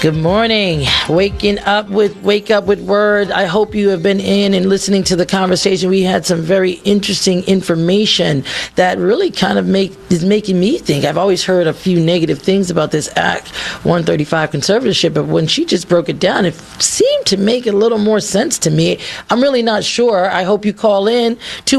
Good morning. Wake up with Word. I hope you have been in and listening to the conversation. We had some very interesting information that really kind of is making me think. I've always heard a few negative things about this Act 135 conservatorship, but when she just broke it down, it seemed to make a little more sense to me. I'm really not sure. I hope you call in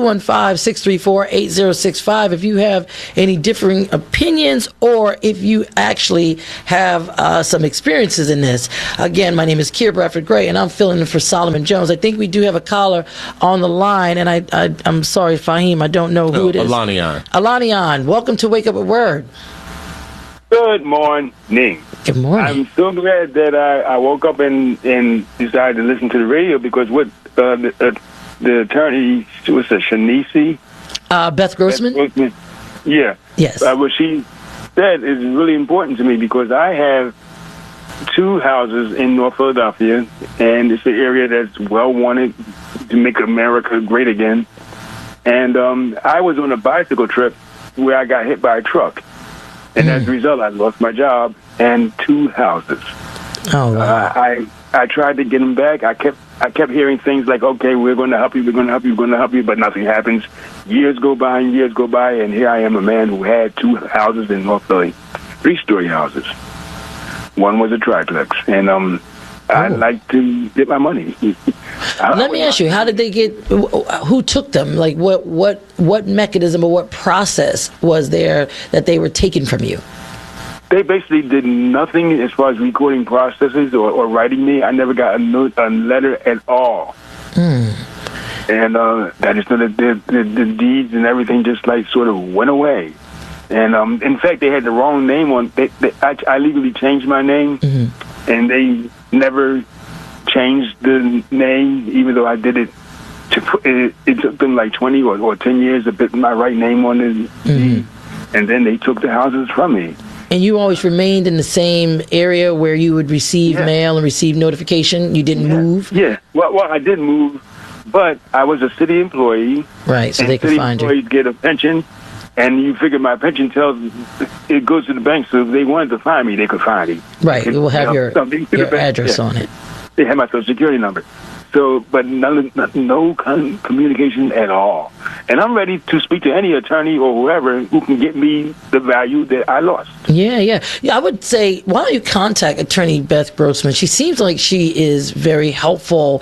215-634-8065 if you have any differing opinions or if you actually have some experiences in this. Again, my name is Kier Bradford Gray, and I'm filling in for Solomon Jones. I think we do have a caller on the line, and I'm sorry, Fahim, I don't know who it is. Alanian, welcome to Wake Up with Word. Good morning. Good morning. I'm so glad that I woke up and decided to listen to the radio because what the attorney, was it Shanice? Beth Grossman? Yeah. Yes. What she said is really important to me because I have 2 houses in North Philadelphia, and it's an area that's well wanted to make America great again. And I was on a bicycle trip where I got hit by a truck. And as a result, I lost my job and 2 houses. Oh, wow. I tried to get them back. I kept hearing things like, okay, we're going to help you, but nothing happens. Years go by, and here I am, a man who had 2 houses in North Philly, 3-story houses. One was a triplex, and I'd like to get my money. Let me ask you, how did they get? Who took them? Like, what mechanism or what process was there that they were taken from you? They basically did nothing as far as recording processes or writing me. I never got a letter at all. And I just know that the deeds and everything just like sort of went away. And in fact, they had the wrong name on. I legally changed my name, and they never changed the name, even though I did it. It took them like 20 or 10 years to put my right name on it, and then they took the houses from me. And you always remained in the same area where you would receive mail and receive notification? You didn't move? Yeah. Well, I did move, but I was a city employee. Right, so they could find you. City employees get a pension. And you figure my pension it goes to the bank, so if they wanted to find me, they could find me. Right, it will have your address on it. They have my social security number. So, but no communication at all. And I'm ready to speak to any attorney or whoever who can get me the value that I lost. Yeah. I would say, why don't you contact Attorney Beth Grossman? She seems like she is very helpful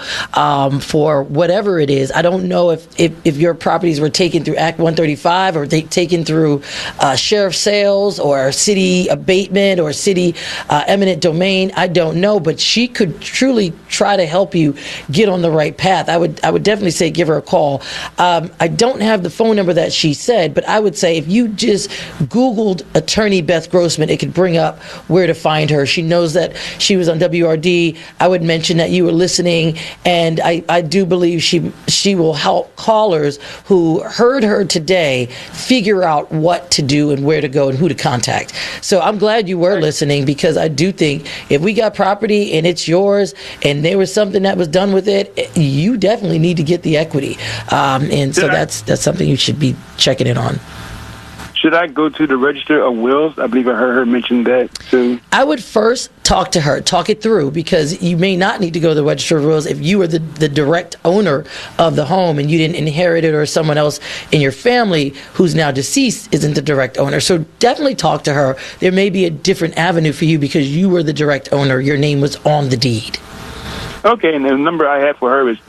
for whatever it is. I don't know if your properties were taken through Act 135 or taken through sheriff sales or city abatement or city eminent domain. I don't know, but she could truly try to help you get on the right path. I would definitely say give her a call. I don't have the phone number that she said, but I would say if you just Googled Attorney Beth Grossman, it could bring up where to find her. She knows that she was on WRD. I would mention that you were listening, and I do believe she will help callers who heard her today figure out what to do and where to go and who to contact. So I'm glad you were listening, because I do think if we got property and it's yours and there was something that was done with it, you definitely need to get the equity. And so that's something you should be checking in on. Should I go to the Register of Wills? I believe I heard her mention that too. I would first talk to her, talk it through, because you may not need to go to the Register of Wills if you were the direct owner of the home and you didn't inherit it, or someone else in your family who's now deceased isn't the direct owner. So definitely talk to her. There may be a different avenue for you because you were the direct owner. Your name was on the deed. Okay, and the number I have for her is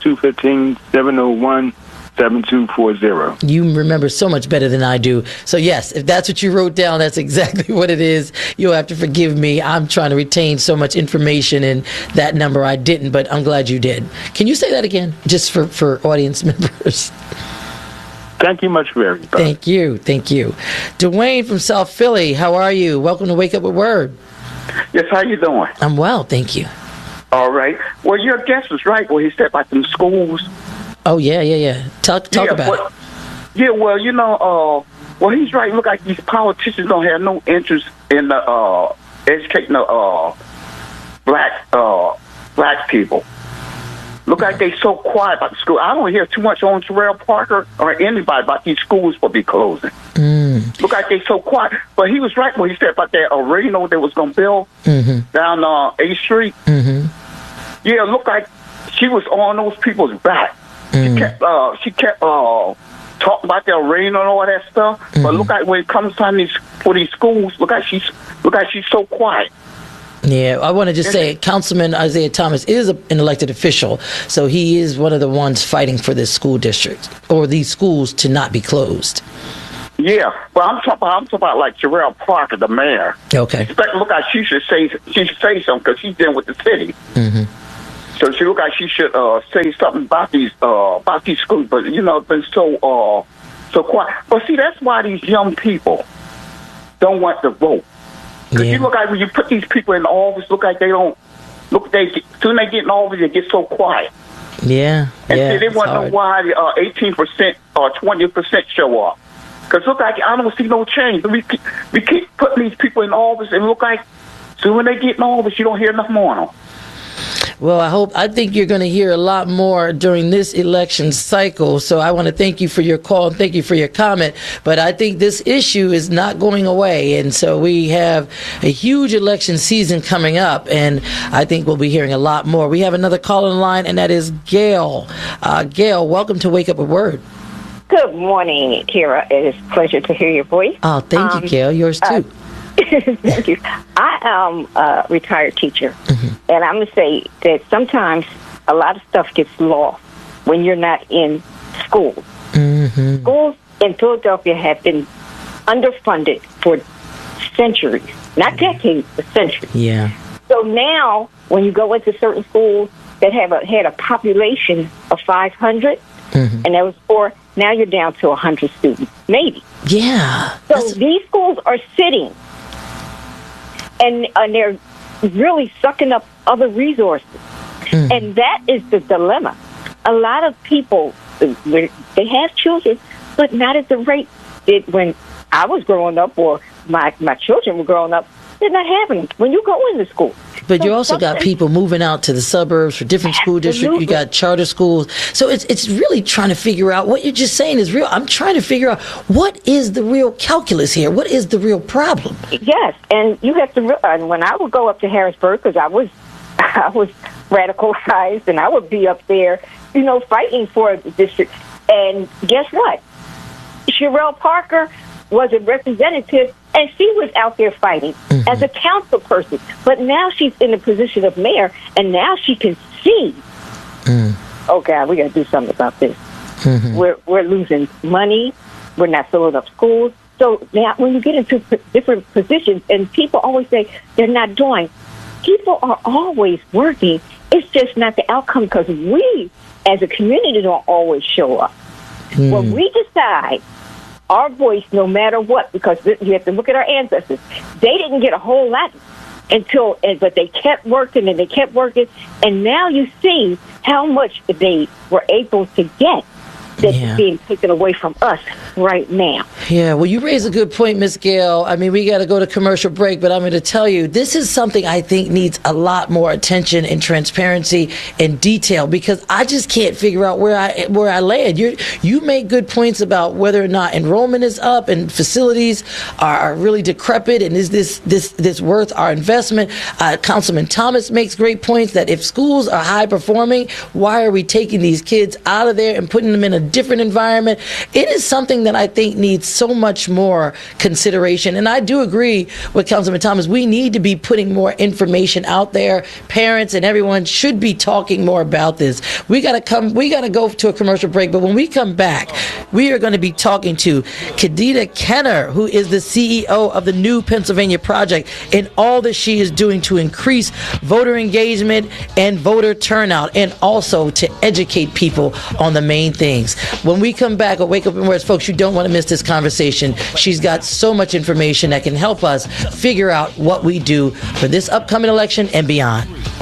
215-701-7240. You remember so much better than I do. So yes, if that's what you wrote down, that's exactly what it is. You'll have to forgive me. I'm trying to retain so much information, and that number I didn't, but I'm glad you did. Can you say that again, just for audience members? Thank you much very much. Thank you. Dwayne from South Philly, how are you? Welcome to Wake Up with Word. Yes, how you doing? I'm well, thank you. All right. Well, your guest was right when he said about them schools. Oh, yeah. Talk about it. Yeah, well, well, he's right. Look like these politicians don't have no interest in educating the black people. Look like they so quiet about the school. I don't hear too much on Terrell Parker or anybody about these schools will be closing. Look like they so quiet. But he was right when he said about that arena they was going to build down 8th Street. Yeah, look like she was on those people's back. She kept talking about the arena and all that stuff. But look like when it comes time for these schools, look like she's so quiet. Yeah, I want to just say Councilman Isaiah Thomas is an elected official, so he is one of the ones fighting for this school district or these schools to not be closed. Yeah, but I'm talking about like Sherelle Parker, the mayor. Okay. Look like she should say something because she's dealing with the city. So she look like she should say something about these schools. But it's been so quiet. But see, that's why these young people don't want to vote. Because you look like when you put these people in office, look like they don't look. Soon they get in office, they get so quiet. Yeah, and they want to know why 18% or 20% show up. Because look like I don't see no change. We keep putting these people in office, and look like soon when they get in office, you don't hear enough more on them. Well, I think you're going to hear a lot more during this election cycle. So I want to thank you for your call and thank you for your comment. But I think this issue is not going away. And so we have a huge election season coming up. And I think we'll be hearing a lot more. We have another call on the line, and that is Gail. Gail, welcome to Wake Up with Word. Good morning, Kira. It is a pleasure to hear your voice. Oh, thank you, Gail. Yours too. Thank you. I am a retired teacher, and I'm going to say that sometimes a lot of stuff gets lost when you're not in school. Schools in Philadelphia have been underfunded for centuries, not decades, but centuries. Yeah. So now, when you go into certain schools that had a population of 500, and that was now you're down to 100 students, maybe. Yeah. So these schools are sitting. And they're really sucking up other resources. And that is the dilemma. A lot of people, they have children, but not at the rate that when I was growing up or my children were growing up, they're not having them when you go into school. But you also got people moving out to the suburbs for different school districts. You got charter schools. So it's really trying to figure out what you're just saying is real. I'm trying to figure out what is the real calculus here? What is the real problem? Yes, and you have to realize when I would go up to Harrisburg, because I was radicalized, and I would be up there, fighting for the district. And guess what? Sherelle Parker was a representative, and she was out there fighting as a council person. But now she's in the position of mayor, and now she can see, oh, God, we got to do something about this. We're losing money. We're not filling up schools. So now when you get into different positions, and people always say they're not doing, people are always working. It's just not the outcome because we, as a community, don't always show up. When we decide our voice, no matter what, because you have to look at our ancestors. They didn't get a whole lot but they kept working and they kept working, and now you see how much they were able to get that's being taken away from us right now. Yeah, well, you raise a good point, Miss Gail. I mean, we got to go to commercial break, but I'm going to tell you, this is something I think needs a lot more attention and transparency and detail, because I just can't figure out where I land. You make good points about whether or not enrollment is up and facilities are really decrepit, and is this worth our investment? Councilman Thomas makes great points that if schools are high performing, why are we taking these kids out of there and putting them in a different environment? It is something that I think needs so much more consideration. And I do agree with Councilman Thomas. We need to be putting more information out there. Parents and everyone should be talking more about this. We got to go to a commercial break. But when we come back, we are going to be talking to Khadijah Kenner, who is the CEO of the New Pennsylvania Project, and all that she is doing to increase voter engagement and voter turnout, and also to educate people on the main things. When we come back at Wake Up and Words, folks, you don't want to miss this conversation. She's got so much information that can help us figure out what we do for this upcoming election and beyond.